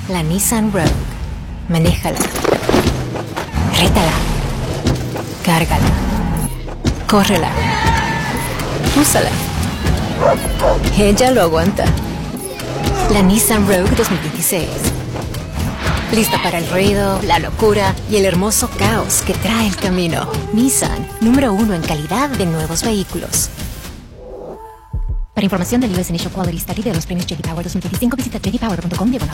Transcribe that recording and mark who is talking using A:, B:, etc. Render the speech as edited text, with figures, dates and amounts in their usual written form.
A: la Nissan Rogue. Manéjala. Rétala. Cárgala. Córrela. Úsala. Ella lo aguanta. La Nissan Rogue 2026. Lista para el ruido, la locura y el hermoso caos que trae el camino. Nissan, número 1 en calidad de nuevos vehículos. Para información del US Initial Quality Study de los premios J.D. Power 2025, visita jdpower.com.